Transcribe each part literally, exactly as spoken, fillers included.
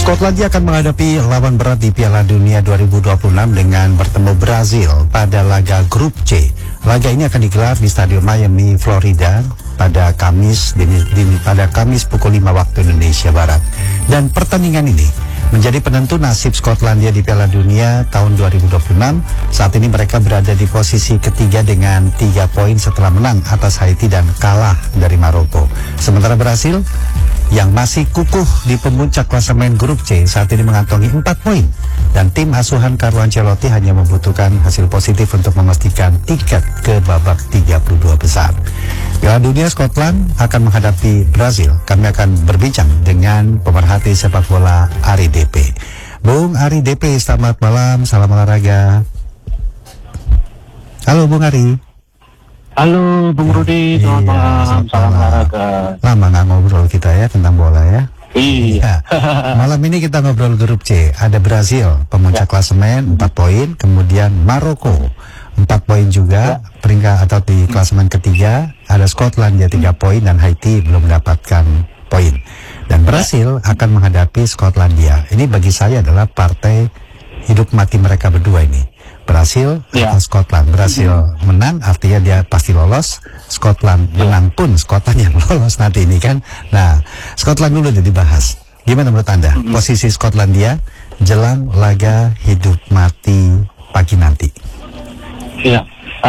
Skotlandia akan menghadapi lawan berat di Piala Dunia dua ribu dua puluh enam dengan bertemu Brazil pada laga grup C. Laga ini akan digelar di Stadion Miami, Florida pada Kamis di, di, pada Kamis pukul lima waktu Indonesia Barat. Dan pertandingan ini menjadi penentu nasib Skotlandia di Piala Dunia tahun dua ribu dua puluh enam. Saat ini mereka berada di posisi ketiga dengan tiga poin setelah menang atas Haiti dan kalah dari Maroko. Sementara Brasil yang masih kukuh di pemuncak klasemen grup C saat ini mengantongi empat poin, dan tim asuhan Carlo Ancelotti hanya membutuhkan hasil positif untuk memastikan tiket ke babak tiga puluh dua besar. Piala Dunia Skotland akan menghadapi Brazil. Kami akan berbincang dengan pemerhati sepak bola Ari D P. Bung Ari D P, selamat malam, salam olahraga. Halo Bung Ari. Halo Bung Rudi, selamat iya, malam, salam olahraga. Lama nggak ngobrol kita ya tentang bola ya. Iya. Malam ini kita ngobrol grup C. Ada Brazil, pemuncak ya. klasemen empat poin, kemudian Maroko empat poin juga, ya. peringkat atau di klasemen ketiga. Ada Skotlandia tiga poin dan Haiti belum mendapatkan poin. Dan Brasil ya. akan menghadapi Skotlandia. Ini bagi saya adalah partai hidup mati mereka berdua ini. Brasil ya. atau Skotland. Brasil mm-hmm. menang artinya dia pasti lolos. Skotland ya. menang pun Skotland yang lolos nanti ini kan. Nah, Skotland dulu jadi dibahas. Gimana menurut Anda mm-hmm. posisi Skotlandia jelang laga hidup mati pagi nanti? Iya,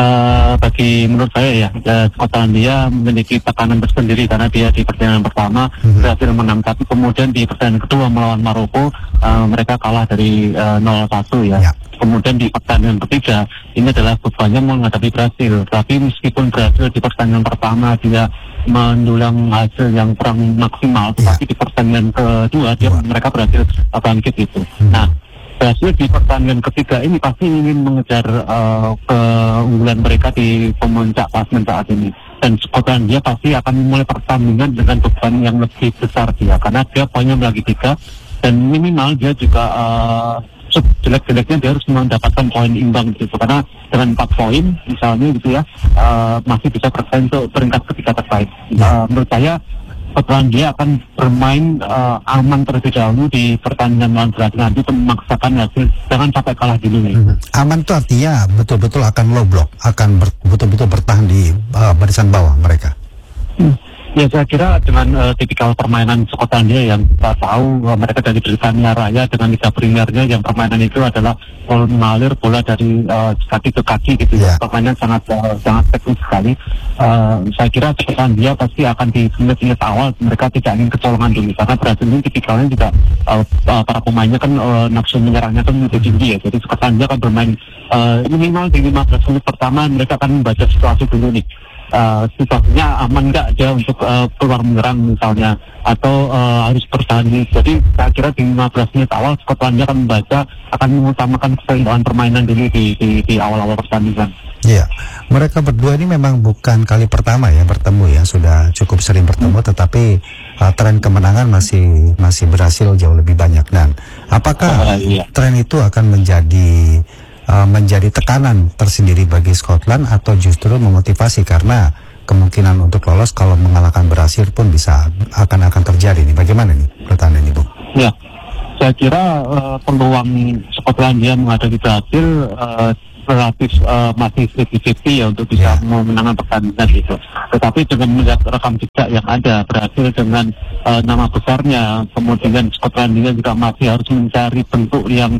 uh, bagi menurut saya ya, uh, Skotlandia memiliki tekanan tersendiri karena dia di pertandingan pertama mm-hmm. berhasil menang, tapi kemudian di pertandingan kedua melawan Maroko uh, mereka kalah dari uh, nol satu ya. ya. Kemudian di pertandingan ketiga ini adalah bebannya menghadapi Brasil. Tapi meskipun Brasil di pertandingan pertama dia mendulang hasil yang kurang maksimal, ya. tapi di pertandingan kedua dia mereka berhasil bangkit itu. Hmm. Nah, Brasil di pertandingan ketiga ini pasti ingin mengejar uh, keunggulan mereka di pemuncak klasemen saat ini. Dan Skotlandia pasti akan memulai pertandingan dengan beban yang lebih besar dia, karena dia poinnya lagi tiga dan minimal dia juga uh, jelek-jeleknya dia harus mendapatkan poin imbang gitu, karena dengan empat poin misalnya gitu ya uh, masih bisa bersaing untuk peringkat ketiga terbaik. Uh, menurut saya Skotlandia akan bermain uh, aman terlebih dahulu di pertandingan lawan Brazil nanti untuk memaksakan hasil, jangan sampai kalah dulu nih. Hmm. Aman itu artinya betul-betul akan low block, akan ber, betul-betul bertahan di uh, barisan bawah mereka. Hmm. Ya, saya kira dengan uh, tipikal permainan Skotlandia yang kita tahu uh, mereka dari Britania Raya dengan liga primernya yang permainan itu adalah mengalir bola dari uh, kaki ke kaki gitu yeah. ya. Permainan sangat uh, sangat teknis sekali. Uh, saya kira Skotlandia pasti akan di menit-menit awal mereka tidak ingin kecolongan dulu, karena Brasil ini tipikalnya juga uh, uh, para pemainnya kan uh, nafsu menyerangnya kan lebih tinggi ya. Jadi Skotlandia akan bermain uh, minimal di lima belas menit pertama mereka akan membaca situasi dulu nih. Uh, situasinya aman nggak dia untuk uh, keluar menyerang misalnya, atau uh, harus bertahan. Jadi saya kira di lima belas menit awal Skotlandia akan membaca, akan mengutamakan keseimbangan permainan dulu di, di, di awal-awal pertandingan. Iya, mereka berdua ini memang bukan kali pertama ya bertemu ya, sudah cukup sering bertemu, hmm. tetapi uh, tren kemenangan masih masih berhasil jauh lebih banyak. Dan apakah uh, iya. tren itu akan menjadi Uh, menjadi tekanan tersendiri bagi Scotland atau justru memotivasi, karena kemungkinan untuk lolos kalau mengalahkan Brasil pun bisa akan akan terjadi nih. Bagaimana nih menurut Anda nih, Bung? Ya, saya kira uh, peluang Skotlandia menghadapi Brasil uh, relatif uh, masih lima puluh lima puluh ya untuk bisa yeah. memenangkan pertandingan itu. Tetapi dengan melihat rekam jejak yang ada, Brasil dengan uh, nama besarnya, kemudian Skotlandia juga masih harus mencari bentuk yang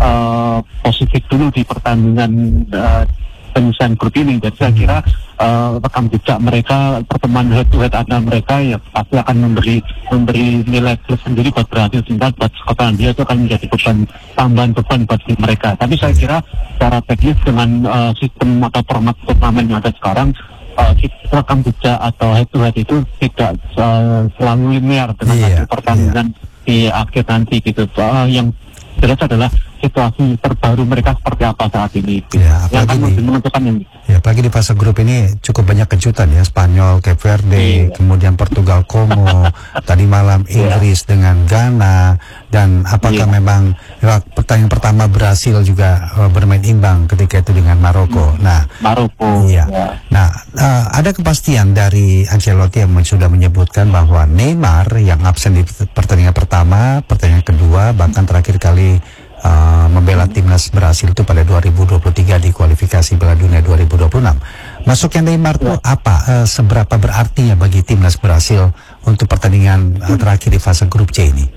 uh, positif dulu di pertandingan uh, penyisian grup ini. Jadi saya kira uh, rekam jejak mereka, pertemuan head to head antara mereka ya pasti akan memberi memberi nilai plus sendiri buat Brasil, sehingga buat Skotlandia itu akan menjadi beban, tambahan beban bagi mereka. Tapi saya kira secara teknis dengan uh, sistem atau format turnamen yang ada sekarang, uh, rekam jejak atau head to head itu tidak uh, selalu linear dengan yeah, hasil pertandingan yeah. di akhir nanti gitu. Uh, yang jelas adalah situasi terbaru mereka seperti apa saat ini. Ya, yang akan apalagi di, menentukan yang ya, apalagi di fase grup ini cukup banyak kejutan ya, Spanyol, Cape Verde, Iya. kemudian Portugal, Kongo, tadi malam Inggris dengan Ghana, dan apakah Iya. memang ya, pertandingan pertama Brasil juga uh, bermain imbang ketika itu dengan Maroko. Nah, Maroko. iya. Ya. Nah, uh, ada kepastian dari Ancelotti yang sudah menyebutkan bahwa Neymar yang absen di pertandingan pertama, pertandingan kedua, bahkan terakhir kali uh, membela timnas Brasil itu pada dua ribu dua puluh tiga di kualifikasi Piala Dunia dua ribu dua puluh enam. Masuknya Neymar itu apa? Uh, seberapa berartinya bagi timnas Brasil untuk pertandingan uh, terakhir di fase grup C ini?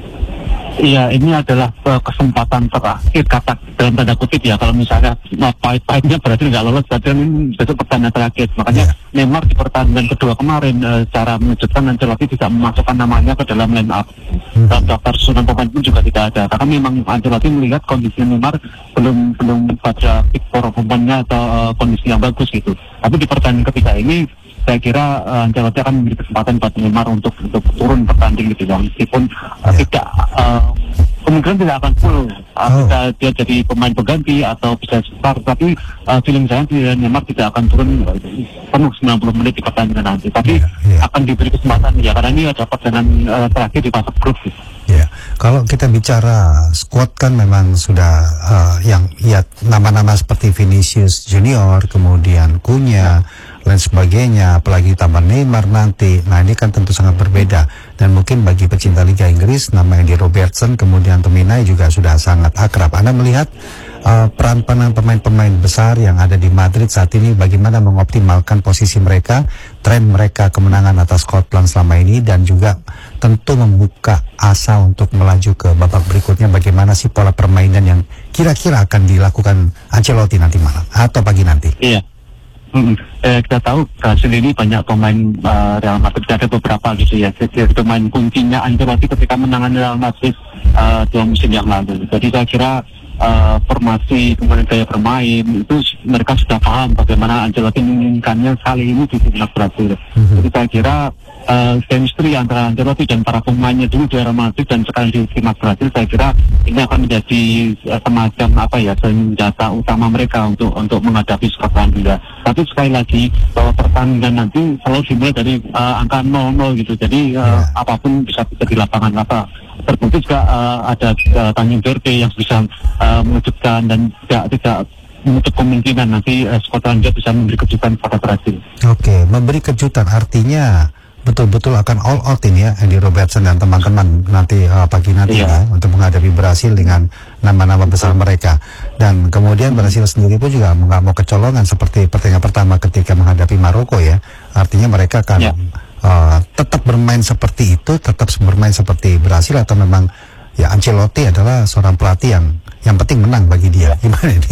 Iya, ini adalah uh, kesempatan terakhir, kata dalam tanda kutip ya, kalau misalnya uh, pahit-pahitnya berarti nggak lolos, berarti ini besok pertandingan terakhir. Makanya Yeah. Neymar di pertandingan kedua kemarin uh, secara mengejutkan Ancelotti tidak memasukkan namanya ke dalam line up. Hmm. Dalam daftar susunan pemain pun juga tidak ada, karena memang Ancelotti melihat kondisi Neymar belum belum pada peak performanya atau uh, kondisi yang bagus gitu. Tapi di pertandingan ketiga ini saya kira uh, Ancelotti akan memberi kesempatan buat Neymar untuk untuk turun bertanding gitu ya, meskipun uh, Ya. tidak uh, kemungkinan tidak akan full, uh, Oh. bisa dia jadi pemain pengganti atau bisa start, tapi uh, feeling saya dia, Neymar tidak akan turun uh, penuh sembilan puluh menit di pertandingan nanti, tapi Ya, ya. akan diberi kesempatan ya, karena ini ada perjalanan uh, terakhir di fase grup gitu. Ya, kalau kita bicara squad kan memang sudah uh, yang ya nama-nama seperti Vinicius Junior, kemudian Cunha, lain sebagainya, apalagi tambah Neymar nanti. Nah, ini kan tentu sangat berbeda, dan mungkin bagi pecinta Liga Inggris nama Andy Robertson kemudian Tominay juga sudah sangat akrab. Anda melihat uh, peran-peran pemain-pemain besar yang ada di Madrid saat ini bagaimana mengoptimalkan posisi mereka, tren mereka kemenangan atas Scotland selama ini, dan juga tentu membuka asa untuk melaju ke babak berikutnya. Bagaimana sih pola permainan yang kira-kira akan dilakukan Ancelotti nanti malam atau pagi nanti? Iya. Hmm, eh, kita tahu Brasil ini banyak pemain uh, Real Madrid, ada beberapa gitu ya, jadi pemain kuncinya Ancelotti ketika menangani Real Madrid uh, dua musim yang lalu. Jadi saya kira uh, formasi kemudian gaya bermain itu mereka sudah paham bagaimana Ancelotti menginginkannya kali ini di timnas Brasil. Mm-hmm. Jadi saya kira uh, chemistry antara Ancelotti dan para pemainnya dulu di Real Madrid dan sekarang di timnas Brasil, saya kira ini akan menjadi uh, semacam apa ya, senjata utama mereka untuk untuk menghadapi Scotland juga. Tapi sekali lagi bahwa pertandingan nanti selalu dimulai dari uh, angka nol nol gitu. Jadi uh, Yeah. apapun bisa bisa di lapangan apa. Terbukti juga uh, ada uh, Tanjung Verde yang bisa uh, mengejutkan dan tidak tidak menutup kemungkinan nanti uh, Scotland bisa memberi kejutan pada Brasil. Oke, memberi kejutan artinya betul-betul akan all out ini ya, Andy Robertson dan teman-teman nanti uh, pagi nanti Iya. ya, untuk menghadapi Brasil dengan nama-nama besar mereka. Dan kemudian Brasil sendiri pun juga nggak mau kecolongan seperti pertandingan pertama ketika menghadapi Maroko ya. Artinya mereka akan Iya. uh, tetap bermain seperti itu, tetap bermain seperti Brasil, atau memang ya Ancelotti adalah seorang pelatih yang yang penting menang bagi dia. Gimana ini?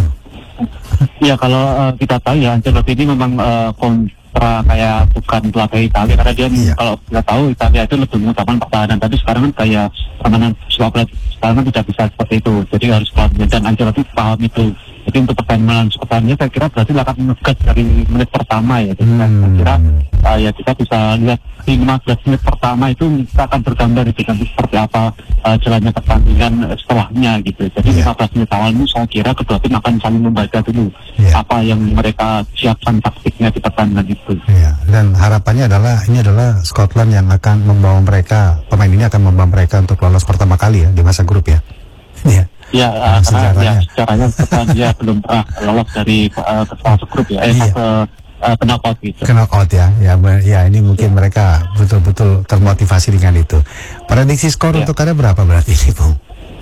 Ya kalau uh, kita tahu ya Ancelotti ini memang uh, kontra kayak bukan pelatih Italia, karena dia Iya. kalau kita tahu Italia itu lebih mengutamakan pertahanan, tapi sekarang kan kayak permainan sepak sekarang kan tidak bisa seperti itu, jadi harus pelatih, dan Ancelotti paham itu. Jadi untuk pertandingan sepertinya saya kira Brasil akan mengegas dari menit pertama ya. Jadi saya Hmm. kira uh, ya kita bisa lihat di lima belas menit pertama itu kita akan bergambar itu nanti seperti apa uh, jalannya pertandingan uh, setelahnya gitu. Jadi Iya. lima belas menit awal ini saya kira kedua tim akan saling membaca dulu Iya. apa yang mereka siapkan taktiknya di pertandingan itu. Iya, dan harapannya adalah ini adalah Scotland yang akan membawa mereka, pemain ini akan membawa mereka untuk lolos pertama kali ya di masa grup ya. Iya. Ya, Nah, uh, karena sejarahnya. ya secaranya dia belum pernah lolos dari uh, ke fase grup ya, eh Iya. fase uh, knockout gitu. Knockout ya, ya, be- ya ini mungkin mereka betul-betul termotivasi dengan itu. Prediksi skor Ya. untuk Anda berapa berarti ini, Bung?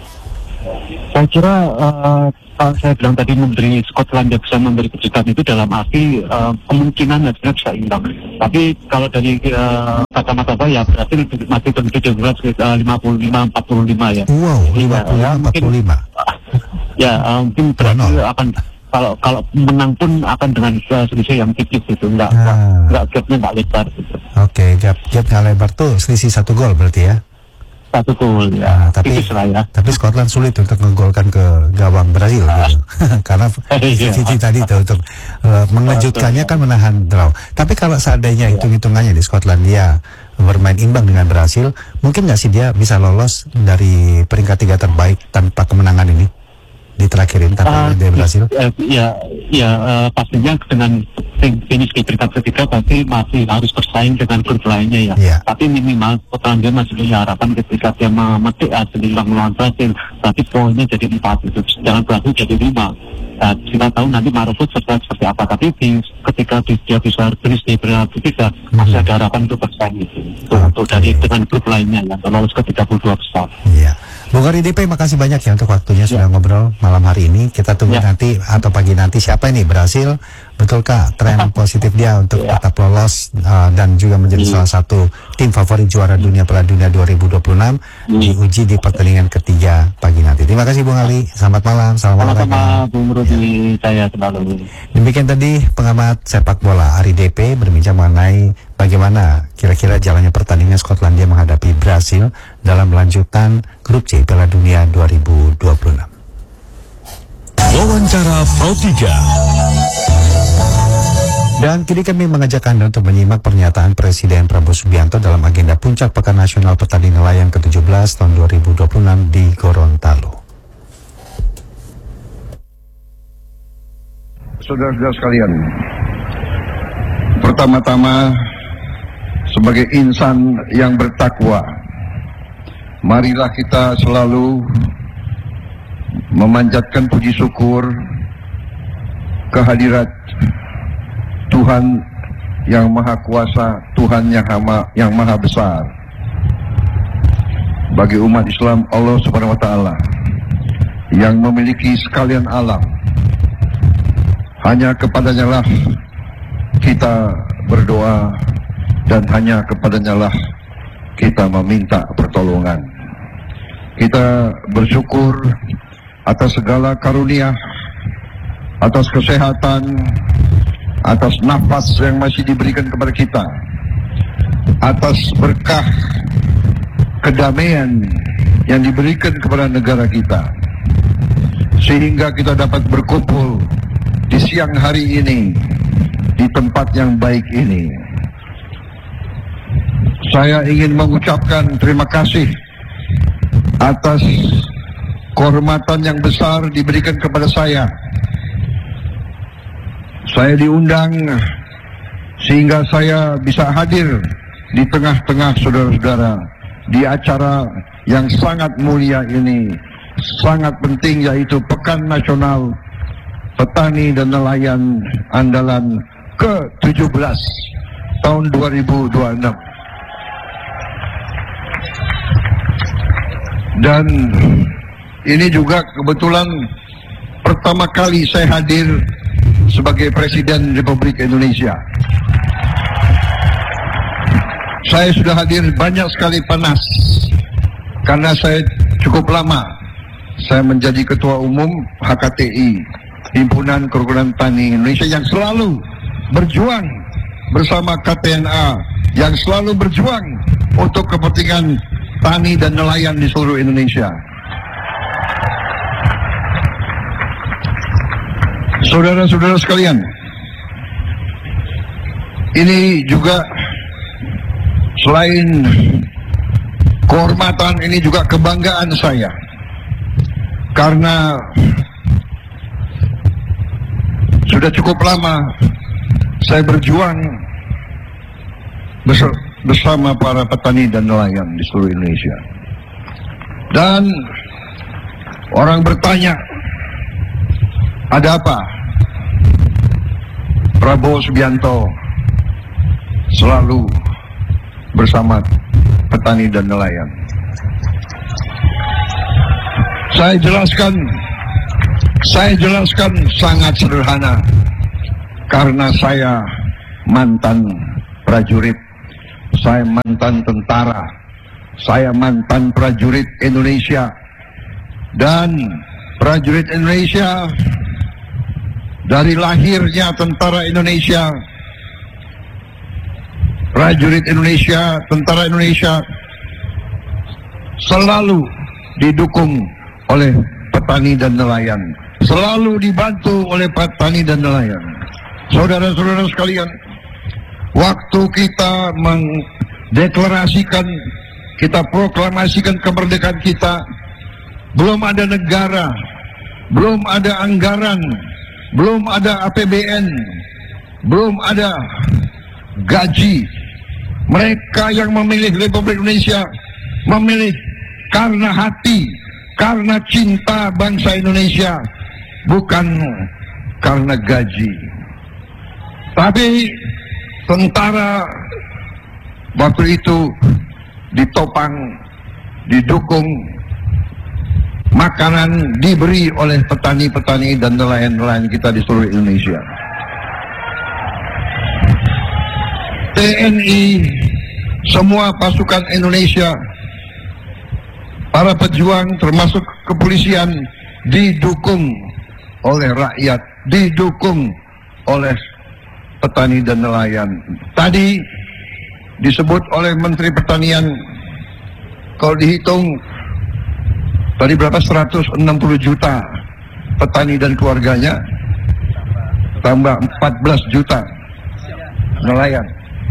Saya kira uh, kalau saya bilang tadi memberi Scotland yang bisa memberi kejutan itu dalam arti uh, kemungkinan hasilnya bisa imbang. Tapi kalau dari uh, kacamata saya berarti masih lebih jelas uh, lima puluh lima empat puluh lima ya. Wow, Iya, lima puluh lima ya, empat puluh lima. Ya uh, mungkin berarti akan kalau kalau menang pun akan dengan uh, selisih yang tipis gitu, enggak enggak, Ah. enggak gapnya enggak lebar gitu. Oke, gap gap nggak lebar tuh selisih satu gol berarti ya. Satu gol ya, Nah, tapi tipis lah ya. tapi Scotland sulit untuk menggolkan ke gawang Brasil gitu. Karena Iya. Cici tadi tuh untuk uh, mengejutkannya kan menahan draw. Tapi kalau seandainya hitung-hitungannya di Scotland dia bermain imbang dengan Brasil, mungkin nggak sih dia bisa lolos dari peringkat tiga terbaik tanpa kemenangan ini? Diterakhirin tapi uh, dari Brasil? Uh, ya, ya uh, pastinya dengan finish di peringkat ketiga pasti masih harus bersaing dengan grup lainnya ya. Yeah. Tapi minimal Polandia masih punya harapan ketika dia memetik hasil imbang melawan Brasil. Berarti poinnya jadi empat itu, jangan Brasil jadi lima. Nah, kita tahu nanti Maroko seperti, seperti apa, tapi di, ketika di, dia bisa finish di peringkat ketiga hmm. masih ada harapan untuk bersaing itu. Untuk okay. dari dengan grup lainnya ya, lolos ke tiga puluh dua besar. Iya. Bung Ari D P, makasih banyak ya untuk waktunya sudah ya. ngobrol malam hari ini. Kita tunggu ya. nanti atau pagi nanti siapa ini berhasil, betulkah tren positif dia untuk ya. tetap lolos uh, dan juga menjadi ya. salah satu tim favorit juara dunia Piala Dunia dua ribu dua puluh enam ya. diuji di pertandingan ketiga pagi nanti. Terima kasih Bung Ali, selamat malam, salam olahraga. Sama-sama Bung Rudi, ya. saya selalu. Demikian tadi pengamat sepak bola Ari D P berbincang mengenai bagaimana kira-kira jalannya pertandingan Skotlandia menghadapi Brasil dalam lanjutan grup C Piala Dunia dua ribu dua puluh enam. Wawancara Pro tiga. Dan kini kami mengajak Anda untuk menyimak pernyataan Presiden Prabowo Subianto dalam agenda Puncak Pekan Nasional Petani Nelayan ke tujuh belas tahun dua ribu dua puluh enam di Gorontalo. Saudara-saudara sekalian, pertama-tama sebagai insan yang bertakwa, marilah kita selalu memanjatkan puji syukur kehadirat Tuhan yang Maha Kuasa, Tuhan yang Maha, yang Maha Besar. Bagi umat Islam, Allah Subhanahu Wa Taala yang memiliki sekalian alam, hanya kepadanya lah kita berdoa dan hanya kepadanya lah kita meminta pertolongan. Kita bersyukur atas segala karunia, atas kesehatan, atas nafas yang masih diberikan kepada kita, atas berkah kedamaian yang diberikan kepada negara kita, sehingga kita dapat berkumpul di siang hari ini di tempat yang baik ini. Saya ingin mengucapkan terima kasih atas kehormatan yang besar diberikan kepada saya. Saya diundang sehingga saya bisa hadir di tengah-tengah saudara-saudara di acara yang sangat mulia ini, sangat penting, yaitu Pekan Nasional Petani dan Nelayan Andalan ke tujuh belas tahun dua ribu dua puluh enam. Dan ini juga kebetulan pertama kali saya hadir sebagai Presiden Republik Indonesia. Saya sudah hadir banyak sekali panas karena saya cukup lama saya menjadi Ketua Umum H K T I, Himpunan Kerukunan Tani Indonesia, yang selalu berjuang bersama K T N A, yang selalu berjuang untuk kepentingan tani dan nelayan di seluruh Indonesia. Saudara-saudara sekalian, ini juga selain kehormatan, ini juga kebanggaan saya, karena sudah cukup lama saya berjuang bersama para petani dan nelayan di seluruh Indonesia. Dan orang bertanya, ada apa? Prabowo Subianto selalu bersama petani dan nelayan. Saya jelaskan, saya jelaskan sangat sederhana, karena saya mantan prajurit, saya mantan tentara, saya mantan prajurit Indonesia, dan prajurit Indonesia dari lahirnya tentara Indonesia, prajurit Indonesia, tentara Indonesia selalu didukung oleh petani dan nelayan, selalu dibantu oleh petani dan nelayan. Saudara-saudara sekalian, waktu kita mendeklarasikan, kita proklamasikan kemerdekaan kita, belum ada negara belum ada anggaran, belum ada A P B N, belum ada gaji. Mereka yang memilih Republik Indonesia memilih karena hati, karena cinta bangsa Indonesia, bukan karena gaji. Tapi tentara waktu itu ditopang, didukung, makanan diberi oleh petani-petani dan nelayan-nelayan kita di seluruh Indonesia. T N I, semua pasukan Indonesia, para pejuang termasuk kepolisian didukung oleh rakyat, didukung oleh petani dan nelayan. Tadi disebut oleh Menteri Pertanian, kalau dihitung tadi berapa, seratus enam puluh juta petani dan keluarganya, tambah empat belas juta nelayan.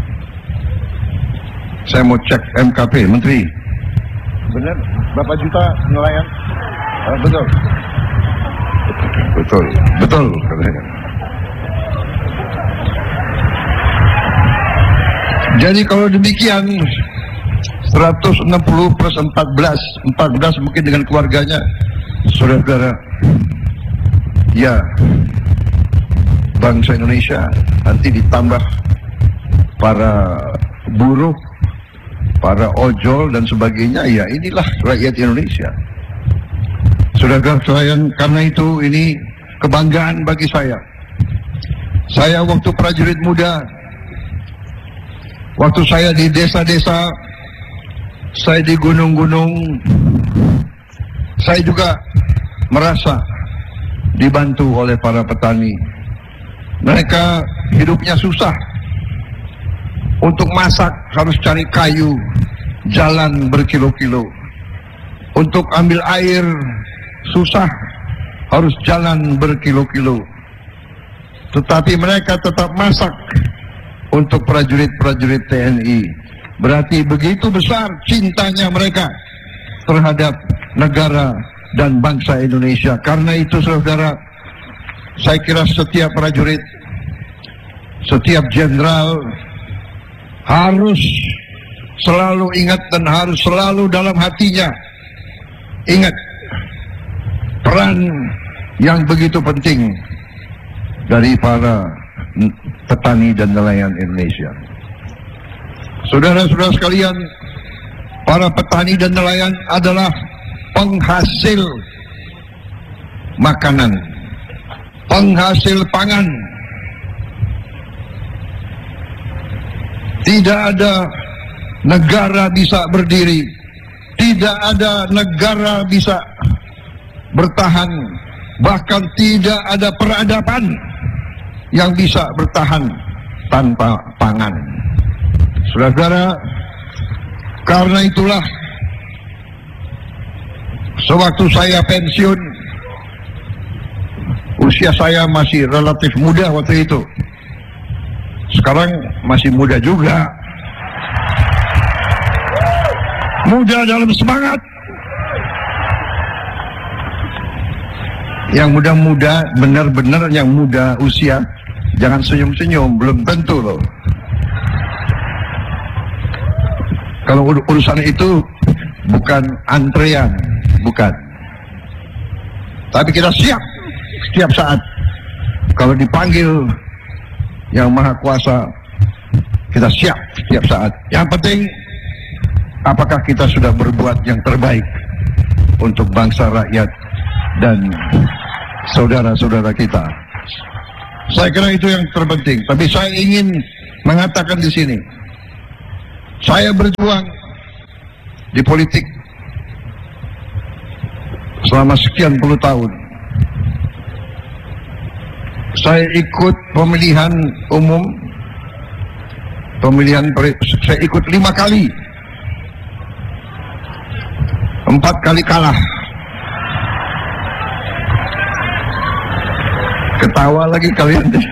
Saya mau cek M K P, Menteri. Benar? Berapa juta nelayan? Ah, betul. Betul, betul. Jadi kalau demikian, seratus enam puluh plus empat belas, empat belas mungkin dengan keluarganya, saudara-saudara, ya, bangsa Indonesia nanti ditambah para buruh, para ojol dan sebagainya, ya inilah rakyat Indonesia. Saudara sekalian, karena itu ini kebanggaan bagi saya. Saya waktu prajurit muda, waktu saya di desa-desa, saya di gunung-gunung, saya juga merasa dibantu oleh para petani. Mereka hidupnya susah. Untuk masak harus cari kayu, jalan berkilo-kilo. Untuk ambil air susah, harus jalan berkilo-kilo. Tetapi mereka tetap masak untuk prajurit-prajurit T N I. Berarti begitu besar cintanya mereka terhadap negara dan bangsa Indonesia. Karena itu saudara, saya kira setiap prajurit, setiap jenderal harus selalu ingat dan harus selalu dalam hatinya ingat peran yang begitu penting dari para petani dan nelayan Indonesia. Saudara-saudara sekalian, para petani dan nelayan adalah penghasil makanan, penghasil pangan. Tidak ada negara bisa berdiri, tidak ada negara bisa bertahan, bahkan tidak ada peradaban yang bisa bertahan tanpa pangan. Saudara-saudara, karena itulah sewaktu saya pensiun, usia saya masih relatif muda waktu itu. Sekarang masih muda juga. Muda dalam semangat. Yang muda-muda, benar-benar yang muda usia, jangan senyum-senyum, belum tentu loh. Kalau ur urusan itu bukan antrean, bukan. Tapi kita siap setiap saat. Kalau dipanggil Yang Maha Kuasa, kita siap setiap saat. Yang penting, apakah kita sudah berbuat yang terbaik untuk bangsa, rakyat, dan saudara-saudara kita. Saya kira itu yang terpenting. Tapi saya ingin mengatakan di sini, saya berjuang di politik selama sekian puluh tahun. Saya ikut pemilihan umum, pemilihan saya ikut lima kali, empat kali kalah. Ketawa lagi kalian deh,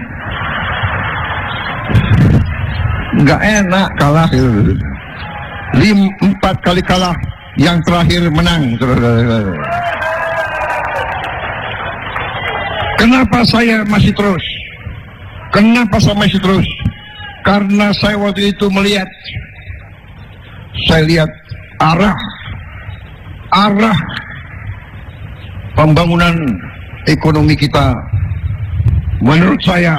nggak enak kalah. Lim empat kali kalah, yang terakhir menang. Kenapa saya masih terus? Kenapa saya masih terus? Karena saya waktu itu melihat, saya lihat arah, arah pembangunan ekonomi kita. Menurut saya,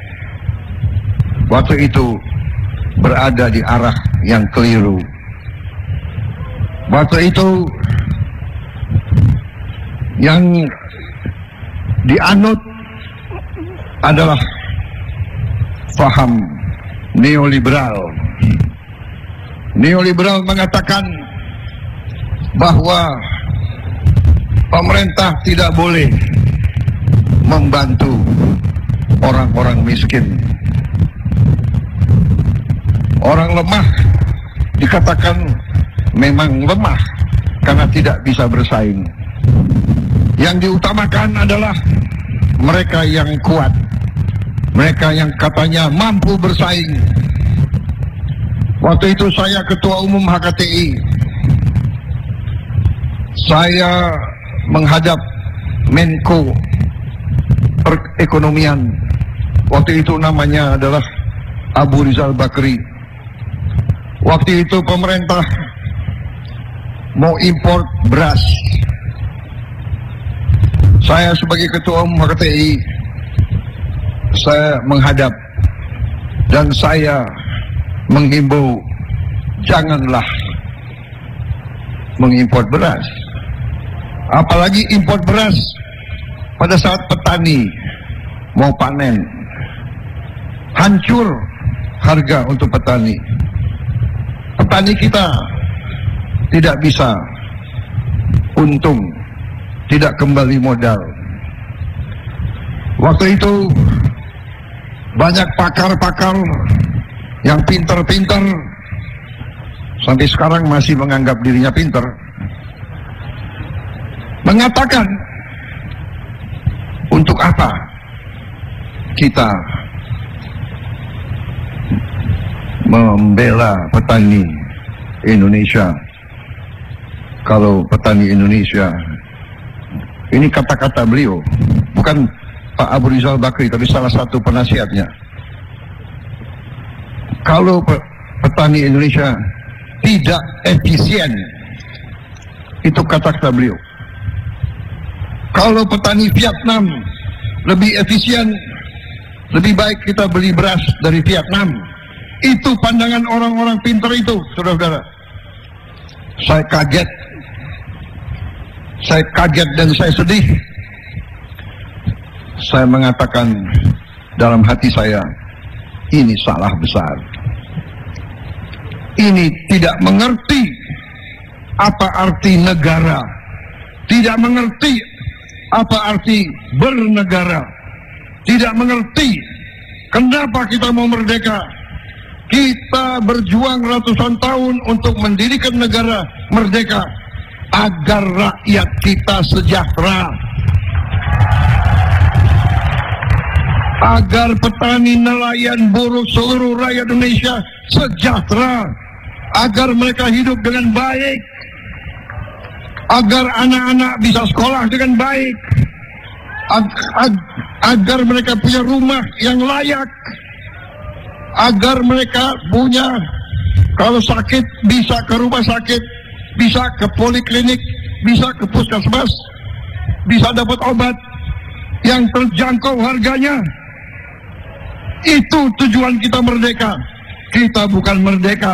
waktu itu berada di arah yang keliru. Waktu itu yang dianut adalah faham neoliberal. Neoliberal mengatakan bahwa pemerintah tidak boleh membantu orang-orang miskin. Orang lemah dikatakan memang lemah karena tidak bisa bersaing. Yang diutamakan adalah mereka yang kuat, mereka yang katanya mampu bersaing. Waktu itu saya Ketua Umum H K T I. Saya menghadap Menko Perekonomian. Waktu itu namanya adalah Abu Rizal Bakri. Waktu itu pemerintah mau impor beras. Saya sebagai Ketua Umum H K T I, saya menghadap dan saya menghimbau janganlah mengimpor beras, apalagi impor beras pada saat petani mau panen. Hancur harga untuk petani. Petani kita tidak bisa untung, tidak kembali modal. Waktu itu banyak pakar-pakar yang pintar-pintar, sampai sekarang masih menganggap dirinya pintar, mengatakan untuk apa kita membela petani Indonesia kalau petani Indonesia, ini kata-kata beliau, bukan Pak Abu Rizal Bakri tapi salah satu penasihatnya, kalau petani Indonesia tidak efisien, itu kata-kata beliau. Kalau petani Vietnam lebih efisien, lebih baik kita beli beras dari Vietnam. Itu pandangan orang-orang pintar itu, saudara-saudara. Saya kaget, saya kaget dan saya sedih. Saya mengatakan dalam hati saya, ini salah besar. Ini tidak mengerti apa arti negara, tidak mengerti apa arti bernegara, tidak mengerti kenapa kita mau merdeka. Kita berjuang ratusan tahun untuk mendirikan negara merdeka agar rakyat kita sejahtera, agar petani, nelayan, buruh, seluruh rakyat Indonesia sejahtera, agar mereka hidup dengan baik, agar anak-anak bisa sekolah dengan baik, ag ag agar mereka punya rumah yang layak, agar mereka punya, kalau sakit bisa ke rumah sakit, bisa ke poliklinik, bisa ke puskesmas, bisa dapat obat yang terjangkau harganya. Itu tujuan kita merdeka. Kita bukan merdeka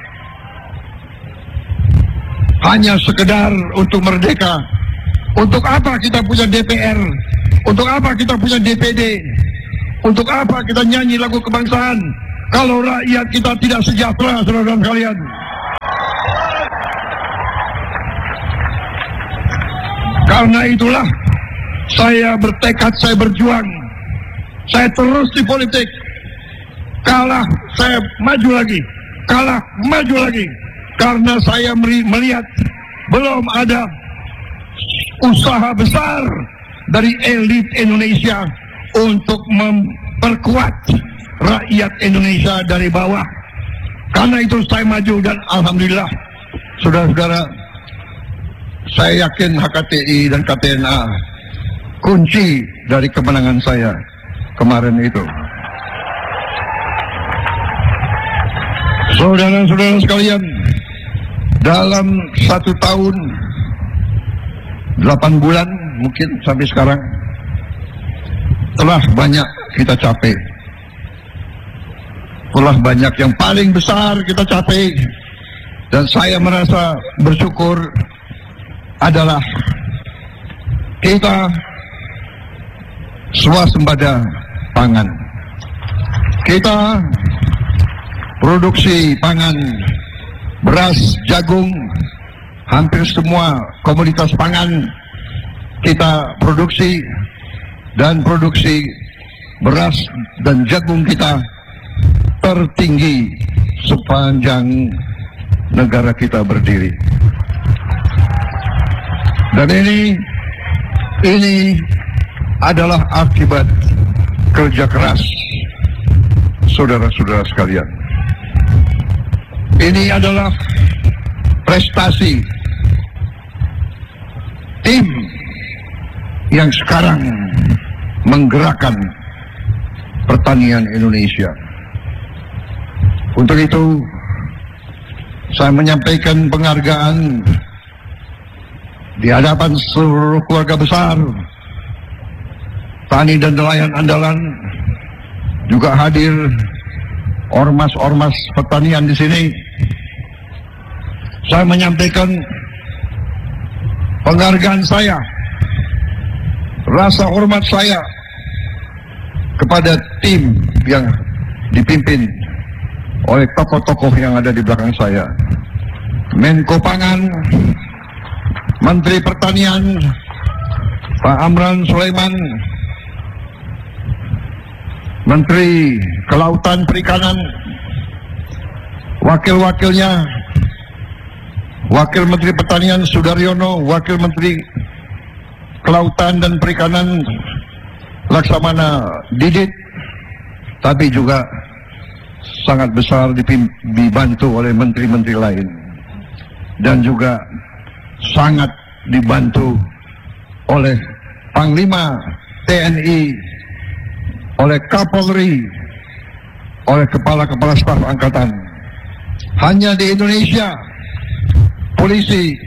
hanya sekedar untuk merdeka. Untuk apa kita punya D P R? Untuk apa kita punya D P D? Untuk apa kita nyanyi lagu kebangsaan kalau rakyat kita tidak sejahtera, saudara-saudara sekalian? Karena itulah saya bertekad, saya berjuang, saya terus di politik. Kalah, saya maju lagi. Kalah, maju lagi. Karena saya melihat belum ada usaha besar dari elit Indonesia untuk memperkuat rakyat Indonesia dari bawah. Karena itu saya maju dan alhamdulillah, saudara-saudara, saya yakin H K T I dan K T N A kunci dari kemenangan saya kemarin itu. Saudara-saudara sekalian, dalam satu tahun delapan bulan mungkin sampai sekarang telah banyak kita capai. Telah banyak yang paling besar kita capai, dan saya merasa bersyukur adalah kita swasembada pangan. Kita produksi pangan, beras, jagung, hampir semua komoditas pangan kita produksi, dan produksi beras dan jagung kita tertinggi sepanjang negara kita berdiri. Dan ini ini adalah akibat kerja keras saudara-saudara sekalian. Ini adalah prestasi tim yang sekarang menggerakkan pertanian Indonesia. Untuk itu, saya menyampaikan penghargaan di hadapan seluruh keluarga besar tani dan nelayan andalan, juga hadir ormas-ormas pertanian di sini. Saya menyampaikan penghargaan saya, rasa hormat saya kepada tim yang dipimpin oleh tokoh-tokoh yang ada di belakang saya. Menko Pangan, Menteri Pertanian, Pak Amran Sulaiman, Menteri Kelautan Perikanan, wakil-wakilnya, Wakil Menteri Pertanian Sudaryono, Wakil Menteri Kelautan dan Perikanan Laksamana Didit, tapi juga sangat besar dibantu oleh menteri-menteri lain, dan juga sangat dibantu oleh Panglima T N I, oleh Kapolri, oleh kepala-kepala staf angkatan. Hanya di Indonesia polisi